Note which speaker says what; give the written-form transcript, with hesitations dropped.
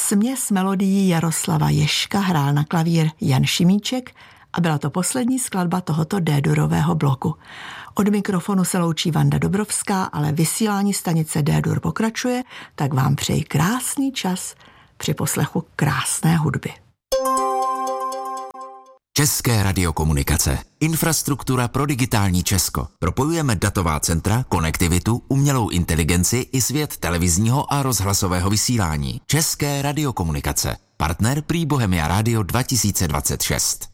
Speaker 1: Směs melodií Jaroslava Ježka hrál na klavír Jan Šimíček a byla to poslední skladba tohoto D-durového bloku. Od mikrofonu se loučí Vanda Dobrovská, ale vysílání stanice D-dur pokračuje, tak vám přeji krásný čas při poslechu krásné hudby.
Speaker 2: České radiokomunikace. Infrastruktura pro digitální Česko. Propojujeme datová centra, konektivitu, umělou inteligenci i svět televizního a rozhlasového vysílání. České radiokomunikace. Partner prý Bohemia Radio 2026.